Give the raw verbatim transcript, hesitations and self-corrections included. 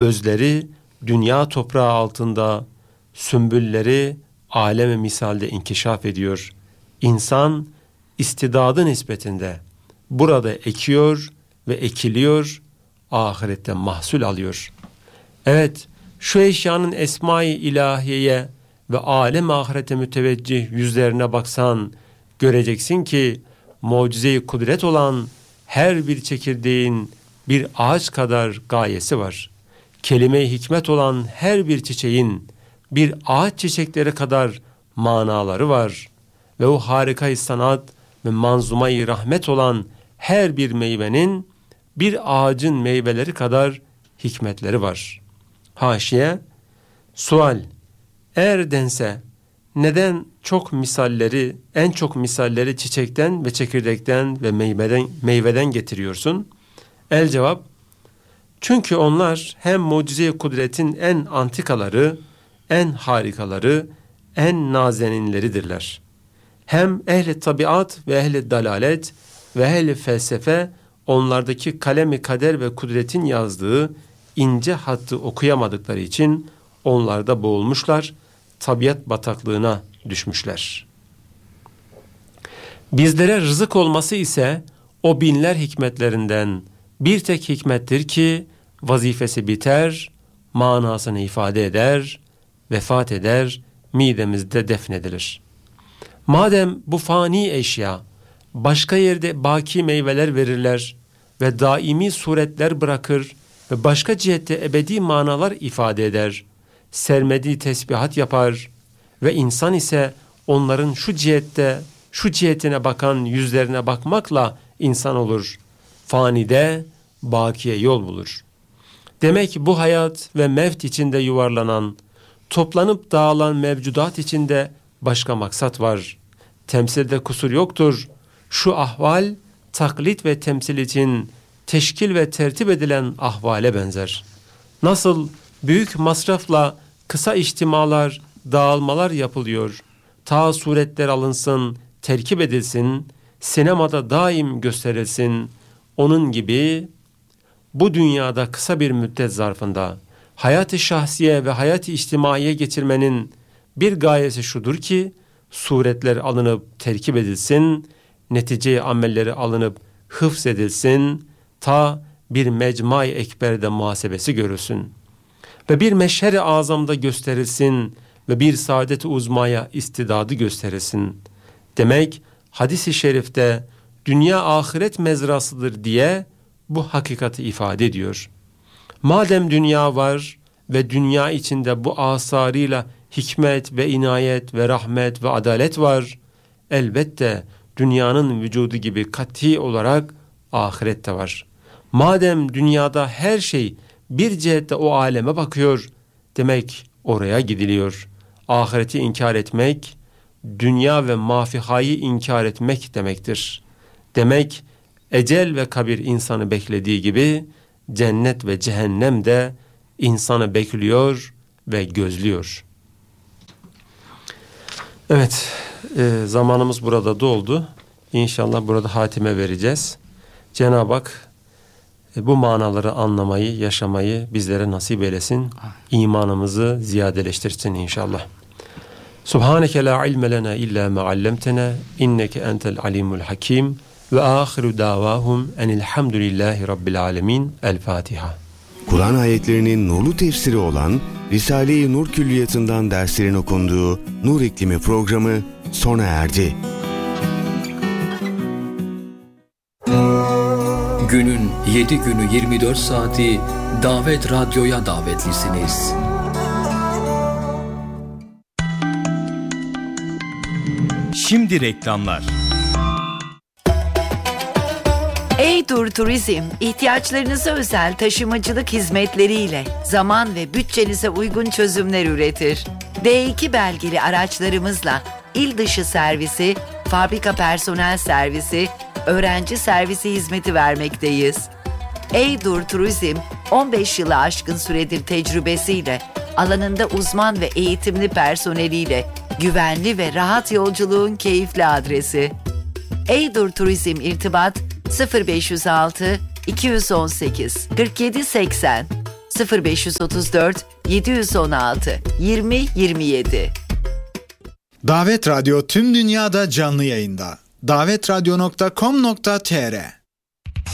özleri dünya toprağı altında, sümbülleri aleme misalde inkişaf ediyor. İnsan istidadı nispetinde burada ekiyor ve ekiliyor, ahirette mahsul alıyor. Evet, şu eşyanın esma-i ilahiyeye ve alem ahirete müteveccih yüzlerine baksan, göreceksin ki mucize-i kudret olan her bir çekirdeğin bir ağaç kadar gayesi var. Kelime-i hikmet olan her bir çiçeğin bir ağaç çiçekleri kadar manaları var. Ve o harika-i sanat ve manzuma-i rahmet olan her bir meyvenin bir ağacın meyveleri kadar hikmetleri var. Haşiye, sual, eğer dense neden çok misalleri, en çok misalleri çiçekten ve çekirdekten ve meyveden, meyveden getiriyorsun? El cevap, çünkü onlar hem mucize-i kudretin en antikaları, en harikaları, en nazeninleridirler. Hem ehli tabiat ve ehli dalalet ve ehli felsefe onlardaki kalem-i kader ve kudretin yazdığı ince hattı okuyamadıkları için onlarda boğulmuşlar, tabiat bataklığına düşmüşler. Bizlere rızık olması ise o binler hikmetlerinden bir tek hikmettir ki vazifesi biter, manasını ifade eder, vefat eder, midemizde defnedilir. Madem bu fani eşya başka yerde baki meyveler verirler ve daimi suretler bırakır ve başka cihette ebedi manalar ifade eder, sermediği tesbihat yapar ve insan ise onların şu cihette, şu cihetine bakan yüzlerine bakmakla insan olur. Fanide bakiye yol bulur. Demek bu hayat ve mevt içinde yuvarlanan, toplanıp dağılan mevcudat içinde başka maksat var. Temsilde kusur yoktur. Şu ahval taklit ve temsil için teşkil ve tertip edilen ahvale benzer. Nasıl büyük masrafla kısa içtimalar, dağılmalar yapılıyor, ta suretler alınsın, terkip edilsin, sinemada daim gösterilsin, onun gibi bu dünyada kısa bir müddet zarfında hayat-ı şahsiye ve hayat-ı içtimaiye geçirmenin bir gayesi şudur ki, suretler alınıp terkip edilsin, netice amelleri alınıp hıfz edilsin, ta bir mecmai ekberde muhasebesi görülsün ve bir meşher-i azamda gösterilsin ve bir saadet-i uzmaya istidadı gösterilsin. Demek hadis-i şerifte dünya ahiret mezrasıdır diye bu hakikati ifade ediyor. Madem dünya var ve dünya içinde bu asarıyla hikmet ve inayet ve rahmet ve adalet var, elbette dünyanın vücudu gibi kat'i olarak ahirette var. Madem dünyada her şey bir cihette o aleme bakıyor, demek oraya gidiliyor. Ahireti inkar etmek, dünya ve mafihayı inkar etmek demektir. Demek ecel ve kabir insanı beklediği gibi, cennet ve cehennem de insanı bekliyor ve gözlüyor. Evet, e, zamanımız burada doldu. İnşallah burada hatime vereceğiz. Cenab-ı Hak e, bu manaları anlamayı, yaşamayı bizlere nasip eylesin. İmanımızı ziyadeleştirsin inşallah. Subhaneke la ilme lena illa ma allamtena inneke entel alimul hakim ve ahiru davahum enilhamdülillahi rabbil alemin. El Fatiha. Kur'an ayetlerinin nurlu tefsiri olan Risale-i Nur Külliyatı'ndan derslerin okunduğu Nur İklimi programı sona erdi. Günün yedi günü yirmi dört saati Davet Radyo'ya davetlisiniz. Şimdi reklamlar. Eydur Turizm, ihtiyaçlarınıza özel taşımacılık hizmetleriyle zaman ve bütçenize uygun çözümler üretir. D iki belgeli araçlarımızla il dışı servisi, fabrika personel servisi, öğrenci servisi hizmeti vermekteyiz. Eydur Turizm, on beş yılı aşkın süredir tecrübesiyle, alanında uzman ve eğitimli personeliyle, güvenli ve rahat yolculuğun keyifli adresi. Eydur Turizm irtibat sıfır beş yüz altı iki yüz on sekiz kırk yedi seksen sıfır beş otuz dört yedi on altı yirmi yirmi yedi. Davet Radyo tüm dünyada canlı yayında. davet radyo nokta com nokta tr